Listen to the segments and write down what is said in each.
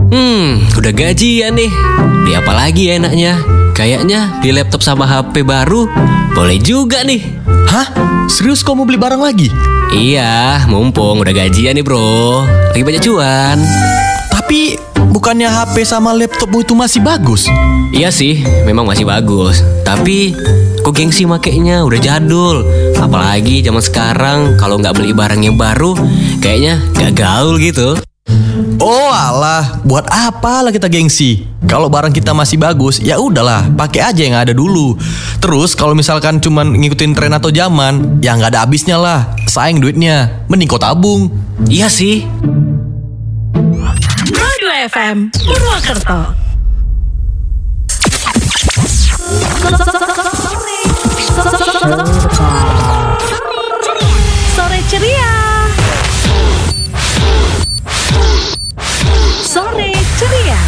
Udah gajian nih. Beli apa lagi ya enaknya? Kayaknya beli laptop sama HP baru boleh juga nih. Hah? Serius kau mau beli barang lagi? Iya, mumpung udah gajian nih bro. Lagi banyak cuan. Tapi bukannya HP sama laptopmu itu masih bagus? Iya sih, memang masih bagus. Tapi kok gengsi makainya udah jadul. Apalagi zaman sekarang kalau nggak beli barang yang baru, kayaknya gak gaul gitu. Oh alah, buat apa lah kita gengsi? Kalau barang kita masih bagus, ya udahlah, pakai aja yang ada dulu. Terus kalau misalkan cuman ngikutin tren atau zaman, ya nggak ada habisnya lah. Sayang duitnya, mending kau tabung. Iya sih. Pro 2 FM Purwokerto. Sore ceria. Sore ceria.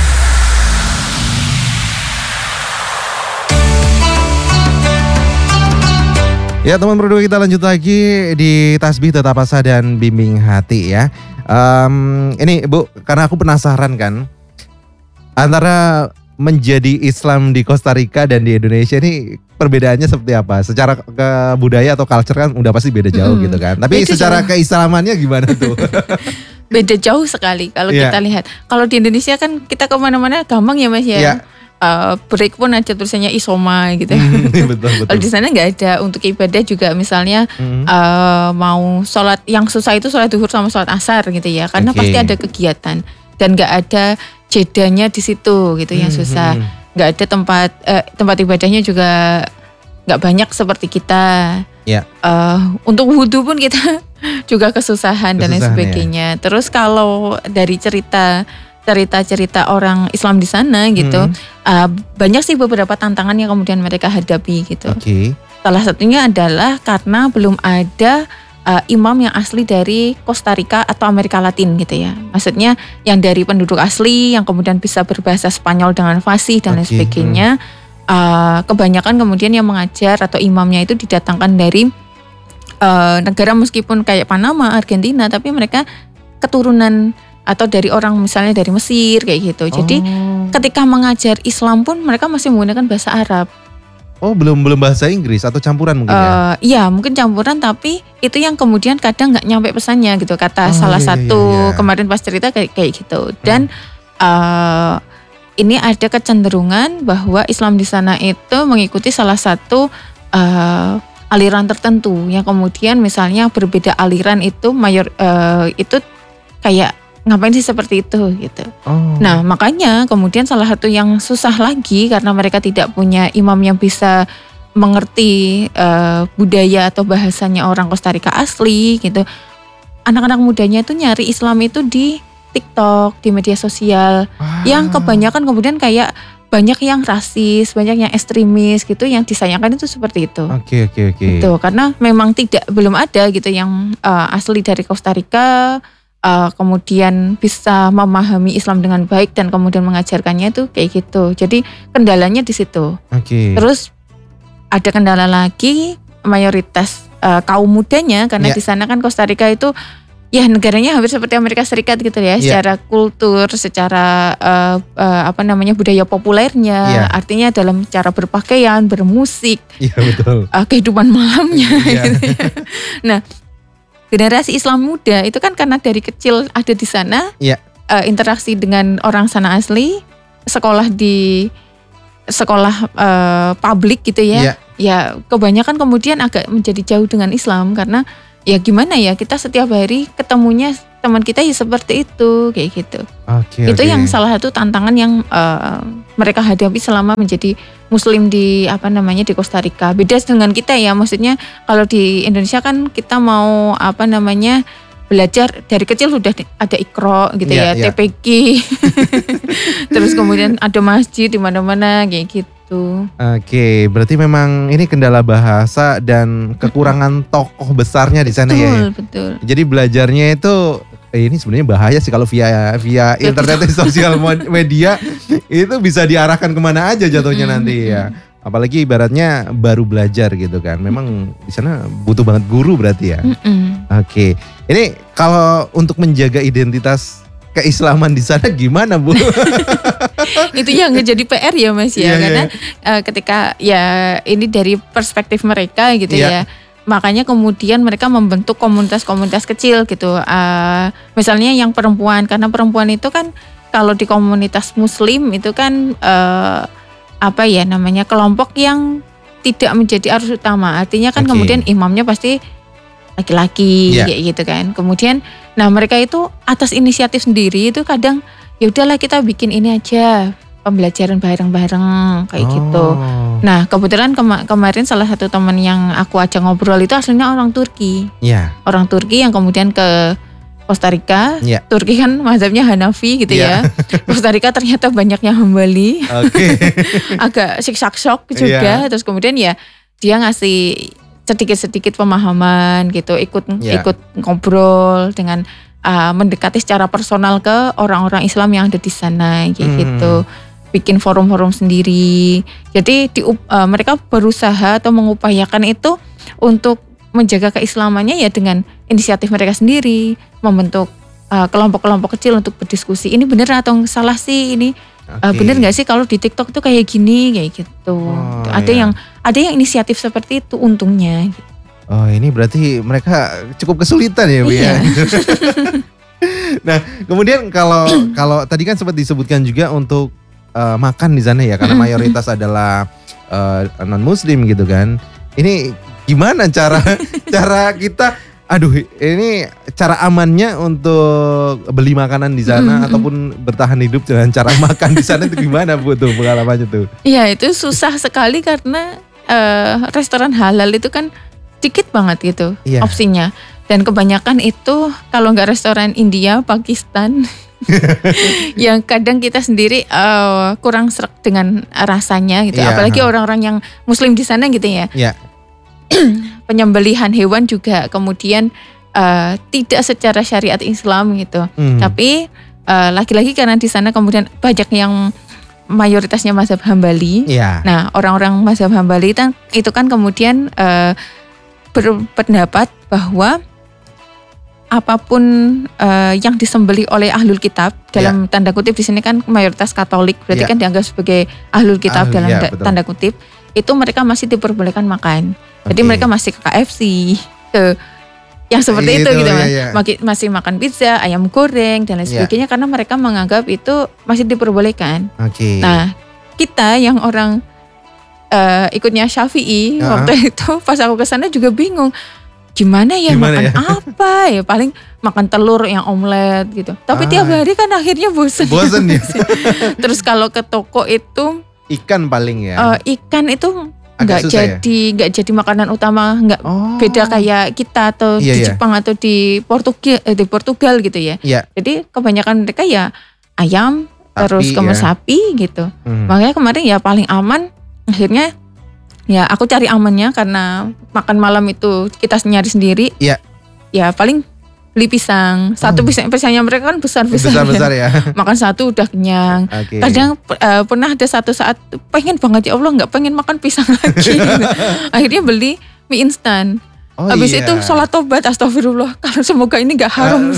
Ya teman berdua, kita lanjut lagi di Tasbih Tetap Asa dan Bimbing Hati ya. Ini Bu, karena aku penasaran kan, antara menjadi Islam di Costa Rica dan di Indonesia ini perbedaannya seperti apa? Secara ke budaya atau culture kan udah pasti beda jauh gitu kan. Tapi Beda secara jauh. keislamannya gimana tuh? Beda jauh sekali kalau Iya. kita lihat. Kalau di Indonesia kan kita kemana-mana gampang ya Mas ya. Iya. Break pun ada tulisannya isoma gitu. Betul. Kalau di sana nggak ada. Untuk ibadah juga misalnya mau sholat, yang susah itu sholat duhur sama sholat asar gitu ya. Karena Oke. pasti ada kegiatan dan nggak ada jedanya di situ gitu yang susah. Nggak ada tempat ibadahnya juga nggak banyak seperti kita. Ya. Untuk wudhu pun kita juga kesusahan dan lain Kesusahan, sebagainya. Terus kalau dari cerita orang Islam di sana gitu, banyak sih beberapa tantangan yang kemudian mereka hadapi gitu. Oke. Salah satunya adalah karena belum ada imam yang asli dari Costa Rica atau Amerika Latin gitu ya. Maksudnya yang dari penduduk asli yang kemudian bisa berbahasa Spanyol dengan fasih dan lain Oke, sebagainya. Kebanyakan kemudian yang mengajar atau imamnya itu didatangkan dari negara meskipun kayak Panama, Argentina, tapi mereka keturunan atau dari orang misalnya dari Mesir kayak gitu. Jadi ketika mengajar Islam pun mereka masih menggunakan bahasa Arab. Oh belum bahasa Inggris atau campuran mungkin ya? Iya mungkin campuran, tapi itu yang kemudian kadang nggak nyampe pesannya gitu, kata salah iya, satu iya. kemarin pas cerita kayak gitu. Dan ini ada kecenderungan bahwa Islam di sana itu mengikuti salah satu aliran tertentu yang kemudian misalnya berbeda aliran itu itu kayak ngapain sih seperti itu gitu. Nah makanya kemudian salah satu yang susah lagi karena mereka tidak punya imam yang bisa mengerti budaya atau bahasanya orang Costa Rica asli gitu. Anak-anak mudanya itu nyari Islam itu di TikTok, di media sosial, yang kebanyakan kemudian kayak banyak yang rasis, banyak yang ekstremis gitu, yang disayangkan itu seperti itu. Oke. Gitu, karena memang belum ada gitu yang asli dari Costa Rica. Kemudian bisa memahami Islam dengan baik dan kemudian mengajarkannya itu kayak gitu. Jadi kendalanya di situ. Oke. Terus ada kendala lagi, mayoritas kaum mudanya karena Iya. di sana kan Costa Rica itu ya negaranya hampir seperti Amerika Serikat gitu ya, Iya. secara kultur, secara budaya populernya, Iya. artinya dalam cara berpakaian, bermusik, Iya betul. kehidupan malamnya Iya. gitu ya. Nah, generasi Islam muda itu kan karena dari kecil ada di sana, Iya. interaksi dengan orang sana asli, sekolah di sekolah publik gitu ya, Iya. ya kebanyakan kemudian agak menjadi jauh dengan Islam karena ya gimana ya, kita setiap hari ketemunya teman kita ya seperti itu kayak gitu. Oke. Itu yang salah satu tantangan yang mereka hadapi selama menjadi Muslim di di Costa Rica. Beda dengan kita ya, maksudnya kalau di Indonesia kan kita mau belajar dari kecil sudah ada Iqra gitu Iya, ya, iya. TPQ. Terus kemudian ada masjid di mana-mana kayak gitu. Oke, berarti memang ini kendala bahasa dan kekurangan tokoh besarnya di sana ya. Betul. Jadi belajarnya itu ini sebenarnya bahaya sih kalau via internet dan sosial media itu bisa diarahkan kemana aja jatuhnya nanti ya. Apalagi ibaratnya baru belajar gitu kan. Memang di sana butuh banget guru berarti ya. Oke. Ini kalau untuk menjaga identitas keislaman di sana gimana, Bu? Itu yang jadi PR ya Mas ya, Iya, karena ketika ya ini dari perspektif mereka gitu Iya. ya, makanya kemudian mereka membentuk komunitas-komunitas kecil gitu. Misalnya yang perempuan, karena perempuan itu kan kalau di komunitas Muslim itu kan apa ya namanya, kelompok yang tidak menjadi arus utama. Artinya kan Oke. kemudian imamnya pasti laki-laki Iya. kayak gitu kan. Kemudian nah mereka itu atas inisiatif sendiri itu kadang ya udahlah kita bikin ini aja pembelajaran bareng-bareng kayak gitu. Oh. Nah kebetulan kemarin salah satu teman yang aku ajak ngobrol itu aslinya orang Turki. Iya. Orang Turki yang kemudian ke Costa Rica. Iya. Turki kan mazhabnya Hanafi gitu Iya. ya. Costa Rica ternyata banyak yang Hambali. Oke. Agak shock juga. Iya. Terus kemudian ya dia ngasih sedikit-sedikit pemahaman gitu, ikut Iya. ngobrol dengan mendekati secara personal ke orang-orang Islam yang ada di sana kayak gitu. Bikin forum-forum sendiri. Jadi mereka berusaha atau mengupayakan itu untuk menjaga keislamannya ya dengan inisiatif mereka sendiri, membentuk kelompok-kelompok kecil untuk berdiskusi. Ini benar atau salah sih ini? Oke. Bener nggak sih kalau di TikTok tuh kayak gini kayak gitu. Oh, ada iya. yang inisiatif seperti itu untungnya. Oh, ini berarti mereka cukup kesulitan ya, Bu ya. Iya. Nah, kemudian kalau tadi kan sempat disebutkan juga untuk makan di sana ya, karena mayoritas adalah non muslim gitu kan. Ini gimana cara kita ini cara amannya untuk beli makanan di sana ataupun bertahan hidup dengan cara makan di sana itu gimana, Bu, tuh pengalamannya tuh? Iya itu susah sekali karena restoran halal itu kan dikit banget gitu Iya. opsinya. Dan kebanyakan itu kalau nggak restoran India, Pakistan yang kadang kita sendiri kurang sreg dengan rasanya gitu. Iya. Apalagi orang-orang yang muslim di sana gitu ya. Iya. Penyembelihan hewan juga kemudian tidak secara syariat Islam gitu. Tapi lagi-lagi karena di sana kemudian banyak yang mayoritasnya mazhab Hambali. Iya. Nah, orang-orang mazhab Hambali itu kan kemudian berpendapat bahwa apapun yang disembelih oleh ahlul kitab dalam tanda kutip di sini kan mayoritas Katolik, berarti Iya. kan dianggap sebagai ahlul kitab dalam Iya, betul. tanda kutip, itu mereka masih diperbolehkan makan. Jadi Oke. mereka masih ke KFC, ke yang seperti itu Itu, gitu Mas. iya. Masih makan pizza, ayam goreng dan lain Iya. sebagainya karena mereka menganggap itu masih diperbolehkan. Oke. Nah, kita yang orang ikutnya Syafi'i waktu itu pas aku ke sana juga bingung. Gimana ya makan apa ya? Paling makan telur yang omelet gitu. Tapi tiap hari kan akhirnya bosen. Bosen ya. Terus kalau ke toko itu Ikan paling ya. ikan itu Agak susah nggak jadi makanan utama, nggak beda kayak kita atau Iya, di iya. Jepang atau di Portugal gitu ya. Iya. Jadi kebanyakan mereka ya ayam, Sapi, terus kemudian ya. sapi gitu. Hmm. Makanya kemarin ya paling aman akhirnya ya aku cari amannya karena makan malam itu kita nyari sendiri. Iya. Ya paling beli pisang. Satu pisangnya mereka kan besar-besar. Besar-besar ya. Makan satu udah kenyang. Oke. Kadang pernah ada satu saat pengen banget ya Allah nggak pengen makan pisang lagi. Akhirnya beli mie instan. Oh, Habis iya. itu sholat tobat, astagfirullah. Kalau semoga ini nggak haram.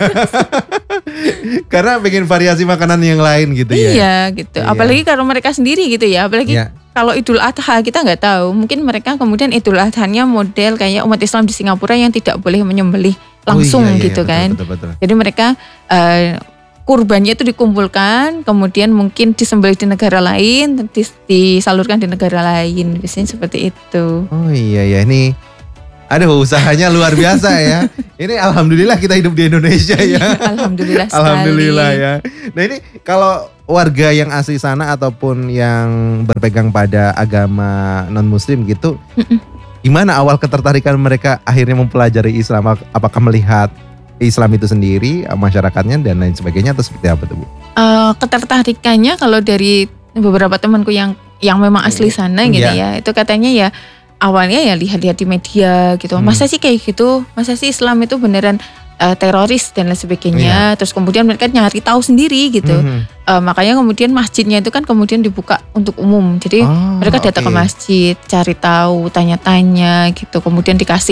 Karena pengen variasi makanan yang lain gitu ya. Iya gitu. Iya. Apalagi kalau mereka sendiri gitu ya. Apalagi Iya. kalau Idul Adha kita nggak tahu. Mungkin mereka kemudian Idul Adhanya model kayak umat Islam di Singapura yang tidak boleh menyembelih langsung Oh, iya, gitu betul, kan. Betul. Jadi mereka kurbannya itu dikumpulkan, kemudian mungkin disembelih di negara lain, disalurkan di negara lain. Biasanya seperti itu. Oh iya ya, ini aduh usahanya luar biasa ya. Ini alhamdulillah kita hidup di Indonesia ya. Alhamdulillah sekali. Alhamdulillah ya. Nah ini kalau warga yang asli sana ataupun yang berpegang pada agama non muslim gitu, gimana awal ketertarikan mereka akhirnya mempelajari Islam? Apakah melihat Islam itu sendiri, masyarakatnya dan lain sebagainya atau seperti apa tuh, Bu? Ketertarikannya kalau dari beberapa temanku yang memang asli sana gitu ya, itu katanya ya awalnya ya lihat-lihat di media gitu. Masa sih kayak gitu? Masa sih Islam itu beneran teroris dan lain sebagainya? Terus kemudian mereka nyari tahu sendiri gitu. Makanya kemudian masjidnya itu kan kemudian dibuka untuk umum. Jadi mereka datang ke masjid, cari tahu, tanya-tanya gitu. Kemudian dikasih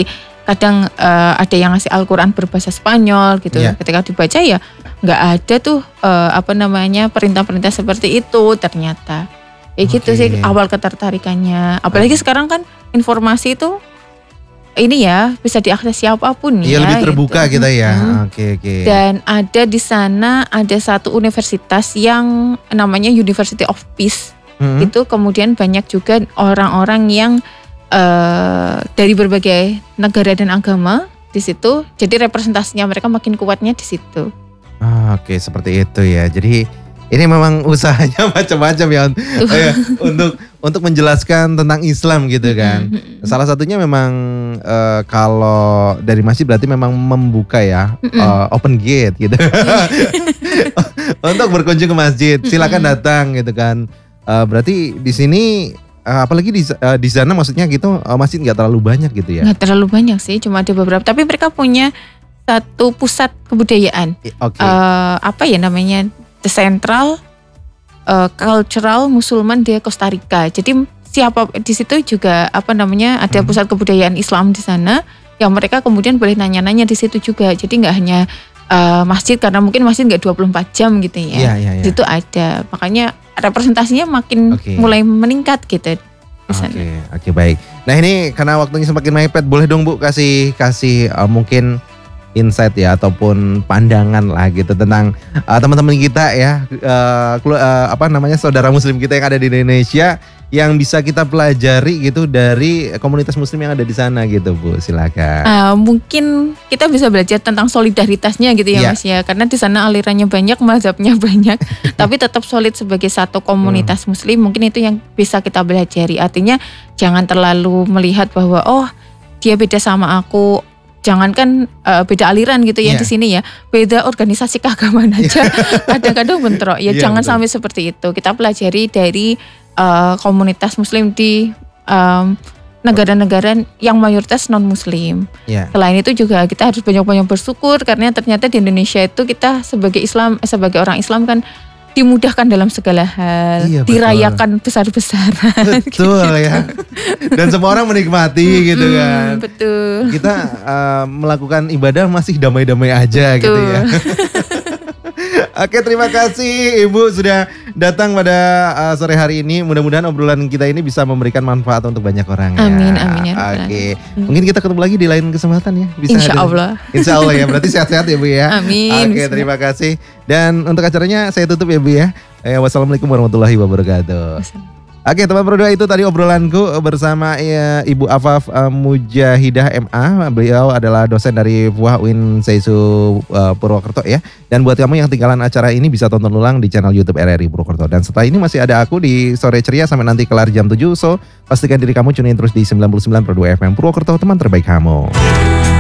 kadang ada yang ngasih Al-Quran berbahasa Spanyol gitu. Iya. Ketika dibaca ya nggak ada tuh perintah-perintah seperti itu ternyata. Gitu Oke. sih awal ketertarikannya. Apalagi sekarang kan informasi itu ini ya bisa diakses siapapun Iya, ya. lebih terbuka gitu. kita ya. Mm-mm. Oke. Dan ada di sana ada satu universitas yang namanya University of Peace. Mm-mm. Itu kemudian banyak juga orang-orang yang dari berbagai negara dan agama di situ. Jadi representasinya mereka makin kuatnya di situ. Oke, seperti itu ya. Jadi ini memang usahanya macam-macam ya untuk menjelaskan tentang Islam gitu kan. Salah satunya memang kalau dari masjid berarti memang membuka ya open gate gitu untuk berkunjung ke masjid. Silakan datang gitu kan. Berarti di sini apalagi di sana maksudnya gitu masjid nggak terlalu banyak gitu ya. Nggak terlalu banyak sih, cuma ada beberapa. Tapi mereka punya satu pusat kebudayaan. Oke. Apa ya namanya? The Central Cultural Musulman de Costa Rica. Jadi siapa di situ juga ada pusat kebudayaan Islam di sana yang mereka kemudian boleh nanya-nanya di situ juga. Jadi nggak hanya masjid karena mungkin masjid nggak 24 jam gitu ya. Iya. Di situ ada. Makanya representasinya makin mulai meningkat gitu di sana. Oke, baik. Nah, ini karena waktunya semakin mepet, boleh dong Bu kasih mungkin insight ya ataupun pandangan lah gitu tentang teman-teman kita ya saudara muslim kita yang ada di Indonesia yang bisa kita pelajari gitu dari komunitas muslim yang ada di sana gitu Bu, silakan. Mungkin kita bisa belajar tentang solidaritasnya gitu ya Mas ya, karena di sana alirannya banyak, mazhabnya banyak, tapi tetap solid sebagai satu komunitas muslim. Mungkin itu yang bisa kita pelajari. Artinya jangan terlalu melihat bahwa dia beda sama aku. Jangankan beda aliran gitu ya di sini ya, beda organisasi keagamaan aja kadang-kadang bentrok ya. Jangan sampai seperti itu. Kita pelajari dari komunitas muslim di negara-negara yang mayoritas non muslim. Selain itu juga kita harus banyak-banyak bersyukur karena ternyata di Indonesia itu kita sebagai orang Islam kan dimudahkan dalam segala hal, dirayakan besar-besaran. Betul gitu. Ya. Dan semua orang menikmati gitu kan. Betul. Kita melakukan ibadah masih damai-damai aja gitu ya. Oke, terima kasih Ibu sudah datang pada sore hari ini. Mudah-mudahan obrolan kita ini bisa memberikan manfaat untuk banyak orang ya. Amin ya. Oke, mungkin kita ketemu lagi di lain kesempatan ya. Insya Allah. Insya Allah ya, berarti sehat-sehat ya Bu ya. Amin. Oke, terima kasih. Dan untuk acaranya saya tutup ya Bu ya. Wassalamualaikum warahmatullahi wabarakatuh. Oke, teman berdua, itu tadi obrolanku bersama Ibu Afaf Mujahidah MA. Beliau adalah dosen dari FUH UIN Seisu Purwokerto ya. Dan buat kamu yang tinggalan acara ini bisa tonton ulang di channel YouTube RRI Purwokerto. Dan setelah ini masih ada aku di Sore Ceria sampai nanti kelar jam 7. So, pastikan diri kamu tune in terus di 99.2 FM Purwokerto, teman terbaik kamu.